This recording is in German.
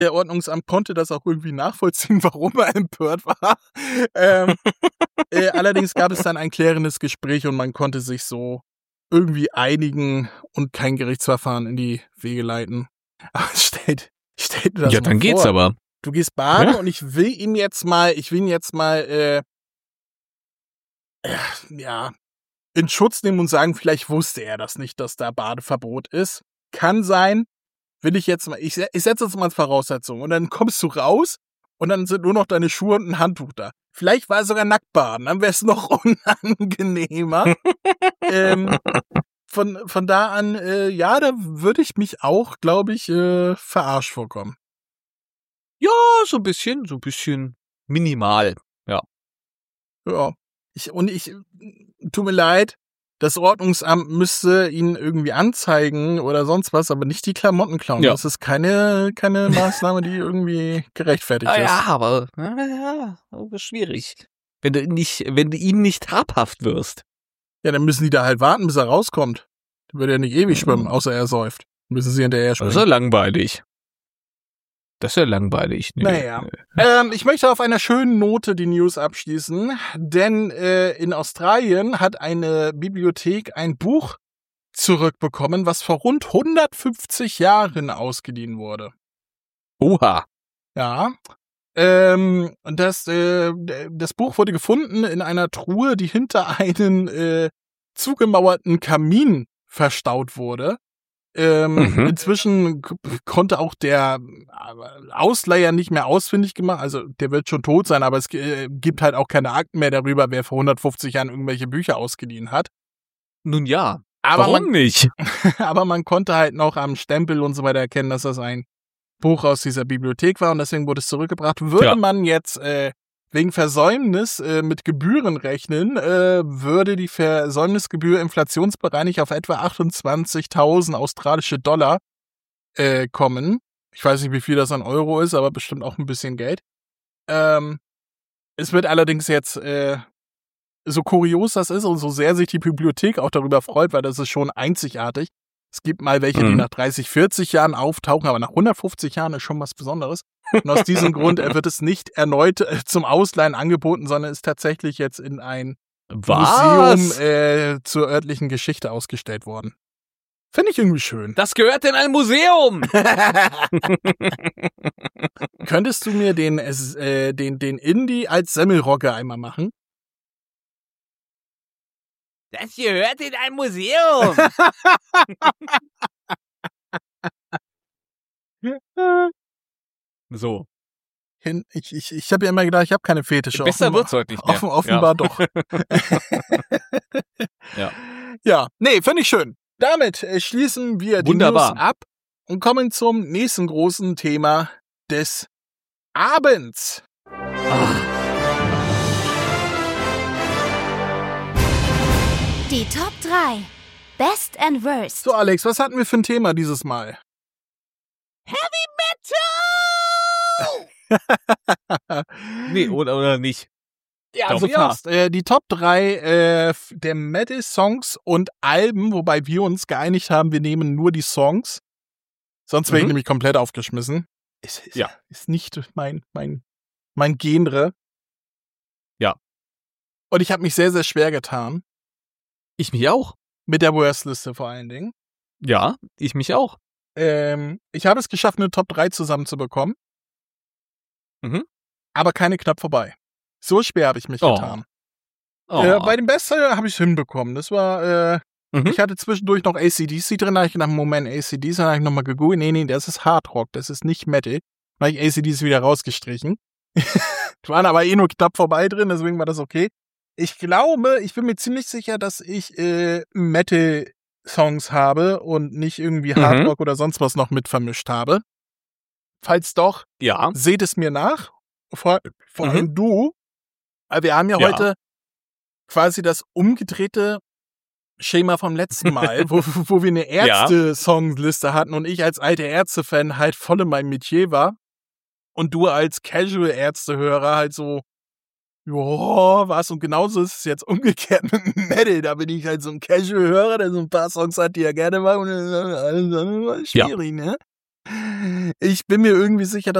Der Ordnungsamt konnte das auch irgendwie nachvollziehen, warum er empört war. Allerdings gab es dann ein klärendes Gespräch und man konnte sich so irgendwie einigen und kein Gerichtsverfahren in die Wege leiten. Aber stell dir das Ja, mal dann geht's vor. aber. Du gehst baden Ja? und ich will ihn jetzt mal, in Schutz nehmen und sagen, vielleicht wusste er das nicht, dass da Badeverbot ist. Kann sein. Will ich jetzt mal, ich setze das mal als Voraussetzung. Und dann kommst du raus und dann sind nur noch deine Schuhe und ein Handtuch da. Vielleicht war es sogar Nacktbaden, dann wäre es noch unangenehmer. Von da an, da würde ich mich auch, glaube ich, verarscht vorkommen. Ja, so ein bisschen minimal. Ja. Tut mir leid, das Ordnungsamt müsste ihn irgendwie anzeigen oder sonst was, aber nicht die Klamotten klauen. Ja. Das ist keine Maßnahme, die irgendwie gerechtfertigt ist. Ja, aber schwierig. Wenn du ihm nicht habhaft wirst. Ja, dann müssen die da halt warten, bis er rauskommt. Der würde ja nicht ewig schwimmen, außer er säuft. Müssen sie hinterher Das springen. ist ja langweilig. Nee. Naja. Ich möchte auf einer schönen Note die News abschließen, denn in Australien hat eine Bibliothek ein Buch zurückbekommen, was vor rund 150 Jahren ausgeliehen wurde. Oha. Ja. Das Buch wurde gefunden in einer Truhe, die hinter einen zugemauerten Kamin verstaut wurde. Inzwischen konnte auch der Ausleiher nicht mehr ausfindig gemacht, also der wird schon tot sein, aber es gibt halt auch keine Akten mehr darüber, wer vor 150 Jahren irgendwelche Bücher ausgeliehen hat. Nun ja, Aber warum nicht? Aber man konnte halt noch am Stempel und so weiter erkennen, dass das ein Buch aus dieser Bibliothek war und deswegen wurde es zurückgebracht. Würde man jetzt wegen Versäumnis mit Gebühren rechnen, würde die Versäumnisgebühr inflationsbereinigt auf etwa 28.000 australische Dollar kommen. Ich weiß nicht, wie viel das an Euro ist, aber bestimmt auch ein bisschen Geld. Es wird allerdings jetzt, so kurios das ist und so sehr sich die Bibliothek auch darüber freut, weil das ist schon einzigartig. Es gibt mal welche, die nach 30, 40 Jahren auftauchen, aber nach 150 Jahren ist schon was Besonderes. Und aus diesem Grund wird es nicht erneut zum Ausleihen angeboten, sondern ist tatsächlich jetzt in ein Museum zur örtlichen Geschichte ausgestellt worden. Finde ich irgendwie schön. Das gehört in ein Museum! Könntest du mir den Indie als Semmelrogge einmal machen? Das gehört in ein Museum! So. Ich habe ja immer gedacht, ich habe keine Fetische. Besser wird's heute nicht mehr. Offenbar doch. Ja. Ja, nee, finde ich schön. Damit schließen wir die News ab und kommen zum nächsten großen Thema des Abends. Die Top 3. Best and Worst. So, Alex, was hatten wir für ein Thema dieses Mal? Heavy Metal! Nee, oder nicht? Ja, also fast. Die Top 3 der Metal-Songs und Alben, wobei wir uns geeinigt haben, wir nehmen nur die Songs. Sonst wäre ich nämlich komplett aufgeschmissen. Ist nicht mein Genre. Ja. Und ich habe mich sehr, sehr schwer getan. Ich mich auch. Mit der Worst-Liste vor allen Dingen. Ja, ich mich auch. Ich habe es geschafft, eine Top 3 zusammenzubekommen. Aber keine knapp vorbei. So schwer habe ich mich getan. Bei dem Bestseller habe ich es hinbekommen. Das war, ich hatte zwischendurch noch AC/DC drin, da habe ich gedacht, Moment, AC/DC, dann habe ich nochmal gegoogelt, nee, das ist Hardrock, das ist nicht Metal. Dann habe ich AC/DC wieder rausgestrichen. Waren aber nur knapp vorbei drin, deswegen war das okay. Ich glaube, ich bin mir ziemlich sicher, dass ich Metal-Songs habe und nicht irgendwie Hardrock oder sonst was noch mit vermischt habe. Falls doch, seht es mir nach. Vor allem du. Aber wir haben ja heute quasi das umgedrehte Schema vom letzten Mal, wo wir eine Ärzte-Songliste hatten und ich als alter Ärzte-Fan halt voll in meinem Metier war. Und du als Casual-Ärzte-Hörer halt so, was? Und genauso ist es jetzt umgekehrt mit Metal. Da bin ich halt so ein Casual-Hörer, der so ein paar Songs hat, die er gerne mag. Und alles andere war schwierig, ne? Ich bin mir irgendwie sicher,